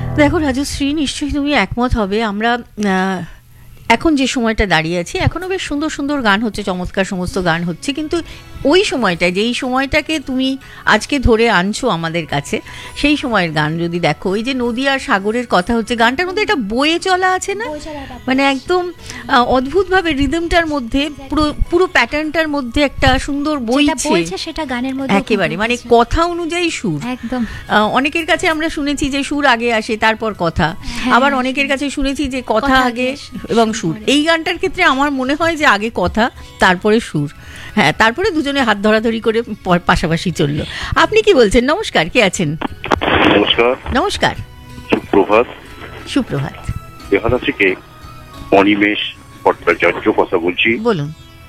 দেখো রাজশ্রী, নিশ্চয়ই তুমি একমত হবে, আমরা এখন যে সময়টা দাঁড়িয়ে আছি এখনও বেশ সুন্দর সুন্দর গান হচ্ছে, চমৎকার সমস্ত গান হচ্ছে, কিন্তু ওই সময়টায় যেই সময়টাকে তুমি আজকে ধরে আনছো আমাদের কাছে, সেই সময়ের গান যদি দেখো, ওই যে নদী আর সাগরের কথা হচ্ছে, গানটার মধ্যে একটা বয়ে চলা আছে না, মানে একদম অদ্ভুতভাবে রিদমটার মধ্যে পুরো পুরো প্যাটার্নটার মধ্যে একটা সুন্দর বইছে, সেটা গানের মধ্যে একেবারে মানে কথা অনুযায়ী সুর। একদম অনেকের কাছে আমরা শুনেছি যে সুর আগে আসে তারপর কথা, আবার অনেকের কাছে শুনেছি যে কথা আগে এবং সুর। এই গানটার ক্ষেত্রে আমার মনে হয় যে আগে কথা তারপরে সুর, হ্যাঁ, তারপরে দুজনে হাত ধরাধরি করে পাশাপাশি চললো। আপনি কি বলছেন? নমস্কার, কে আছেন? নমস্কার। নমস্কার, সুপ্রভাত। সুপ্রভাত। বেহালা থেকে অনিমেষ ভট্টাচার্য কথা বলছি। বলুন।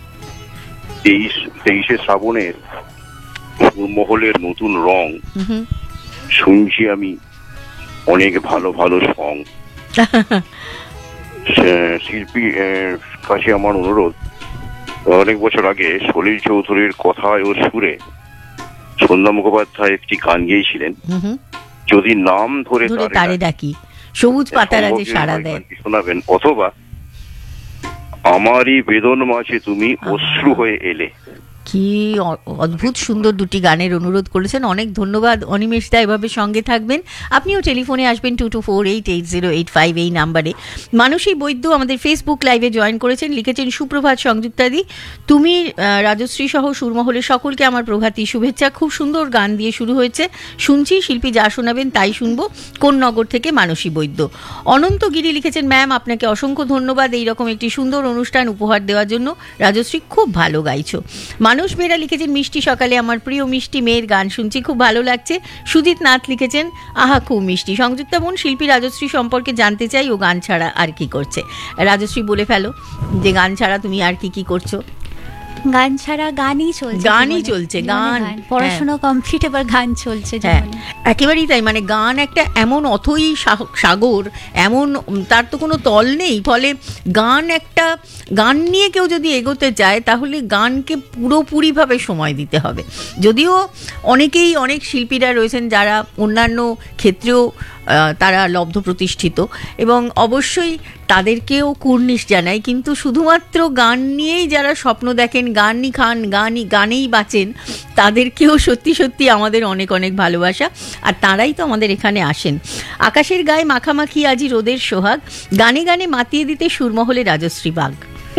23শে শ্রাবণের মহলের নতুন রং শুনছি আমি, অনেক ভালো ভালো সং। শিল্পী কাছে আমার অনুরোধ, অনেক বছর আগে সলিল চৌধুরীর কথায় ও সুরে সন্ধ্যা মুখোপাধ্যায় একটি গান গেয়েছিলেন, যদি নাম ধরে তারে ডাকি, সবুজ পাতারা যে সাড়া দেয়, শোনাবেন, অথবা আমারই বেদন মাঝে তুমি অশ্রু হয়ে এলে। কি অদ্ভুত সুন্দর দুটি গানের অনুরোধ করেছেন, অনেক ধন্যবাদ অনিমেষ দা, এভাবে সঙ্গে থাকবেন। আপনিও টেলিফোনে আসবেন 22488085 এই নাম্বারে। মানসী বৈদ্য আমাদের ফেসবুক লাইভে জয়েন করেছেন, লিখেছেন সুপ্রভাত সংযুক্তাদি, তুমি রাজশ্রী সহ সুরমহলের সকলকে আমার প্রভাতী শুভেচ্ছা, খুব সুন্দর গান দিয়ে শুরু হয়েছে, শুনছি, শিল্পী যা শোনাবেন তাই শুনবো। কোন নগর থেকে মানসী বৈদ্য। অনন্ত গিরি লিখেছেন, ম্যাম আপনাকে অসংখ্য ধন্যবাদ এইরকম একটি সুন্দর অনুষ্ঠান উপহার দেওয়ার জন্য, রাজশ্রী খুব ভালো গাইছো। মানুষ বেরা লিখেছেন, মিষ্টি সকালে আমার প্রিয় মিষ্টি মেয়ের গান শুনছি, খুব ভালো লাগছে। সুজিত নাথ লিখেছেন, আহা খুব মিষ্টি। সংযুক্তা বোন, শিল্পী রাজশ্রী সম্পর্কে জানতে চাই, ও গান ছাড়া আর কি করছে। রাজশ্রী বলে ফেলো যে গান ছাড়া তুমি আর কি কি করছো। গান ছাড়া গানই চলছে, গান, পড়াশোনা কমপ্লিট, এবার গান চলছে। হ্যাঁ, একেবারেই তাই, মানে গান একটা এমন অথই সাগর, এমন তার তো কোনো তল নেই, ফলে গান নিয়ে কেউ যদি এগোতে চায় তাহলে গানকে পুরোপুরিভাবে সময় দিতে হবে। যদিও অনেক শিল্পীরা রয়েছেন যারা অন্যান্য ক্ষেত্রেও তারা লব্ধ প্রতিষ্ঠিত, এবং অবশ্যই তাদেরকেও কুর্নিশ জানাই, কিন্তু শুধুমাত্র গান নিয়েই যারা স্বপ্ন দেখেন, গানই খান, গানেই বাঁচেন, তাদেরকেও সত্যি সত্যি আমাদের অনেক অনেক ভালোবাসা, আর তারাই তো আমাদের এখানে আসেন। আকাশের গায়ে মাখামাখি আজি রোদের সোহাগ, গানে গানে মাতিয়ে দিতে সুরমহলে রাজশ্রী বাগ।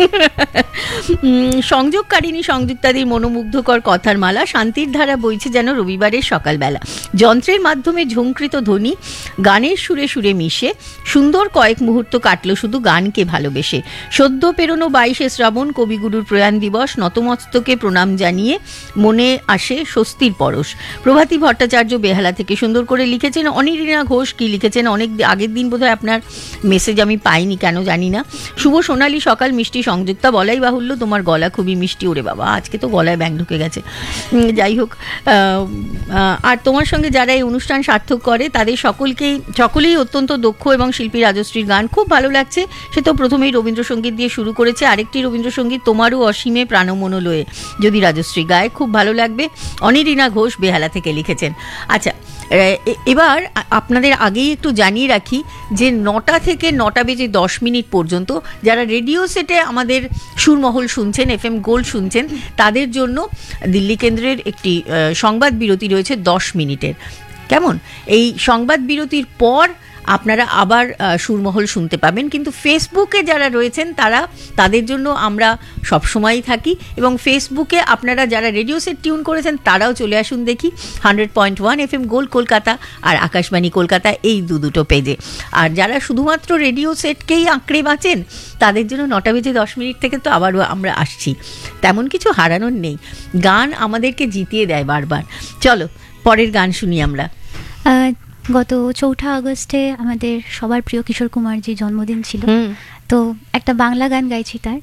সংযোগকারিণী সংযুক্তাদির মনোমুগ্ধকর কথার মালা, শান্তির ধারা বইছে যেন রবিবারের সকালবেলা, যন্ত্রের মাধ্যমে ঝংকৃত ধ্বনি গানের সুরে সুরে মিশে, সুন্দর কয়েক মুহূর্ত কাটলো শুধু গানকে ভালোবেসে। সদ্য পেরোনো 22শে শ্রাবণ, কবিগুরুর প্রয়াণ দিবস, নতমস্তকে প্রণাম জানিয়ে মনে আসে স্বস্তির পরশ। প্রভাতী ভট্টাচার্য বেহালা থেকে সুন্দর করে লিখেছেন। অনিরিনা ঘোষ কি লিখেছেন, অনেক আগের দিন বোধহয় আপনার মেসেজ আমি পাইনি, কেন জানি না। শুভ সোনালী সকাল মিষ্টি সংযুক্তা, বলাই বাহুল্য তোমার গলা খুবই মিষ্টি। ওরে বাবা, আজকে তো গলায় ব্যাং ঢুকে গেছে। যাই হোক, আর তোমার সঙ্গে যারা এই অনুষ্ঠান সার্থক করে তাদের সকলেই অত্যন্ত দক্ষ, এবং শিল্পী রাজশ্রীর গান খুব ভালো লাগছে। সে তো প্রথমেই রবীন্দ্রসঙ্গীত দিয়ে শুরু করেছে, আরেকটি রবীন্দ্রসঙ্গীত তোমারও অসীমে প্রাণমনো লয়ে, যদি রাজশ্রী গায় খুব ভালো লাগবে। অনিরিনা ঘোষ বেহালা থেকে লিখেছেন। আচ্ছা, এবার আপনাদের আগেই একটু জানিয়ে রাখি যে 9টা থেকে 9:10 পর্যন্ত যারা রেডিও সেটে আমাদের সুরমহল শুনছেন, FM গোল্ড শুনছেন, তাদের জন্য দিল্লি কেন্দ্রের একটি সংবাদ বিরতি রয়েছে 10 মিনিটের। কেমন? এই সংবাদ বিরতির পর আপনারা আবার সুরমহল শুনতে পাবেন, কিন্তু ফেসবুকে যারা রয়েছেন তাদের জন্য আমরা সবসময়ই থাকি, এবং ফেসবুকে আপনারা যারা রেডিও সেট টিউন করেছেন তারাও চলে আসুন দেখি 100.1 FM গোল্ড কলকাতা আর আকাশবাণী কলকাতা, এই দুটো পেজে। আর যারা শুধুমাত্র রেডিও সেটকেই আঁকড়ে বাঁচেন তাদের জন্য 9:10 থেকে তো আবারও আমরা আসছি, তেমন কিছু হারানোর নেই, গান আমাদেরকে জিতিয়ে দেয় বারবার। চলো পরের গান শুনি আমরা। গত 4 আগস্টে আমাদের সবার প্রিয় কিশোর কুমারজির জন্মদিন ছিল, তো একটা বাংলা গান গাইছি তার।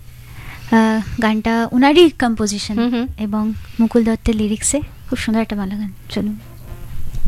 গানটা ওনারই কম্পোজিশন এবং মুকুল দত্তের লিরিক্সে, খুব সুন্দর একটা বাংলা গান, চলুন।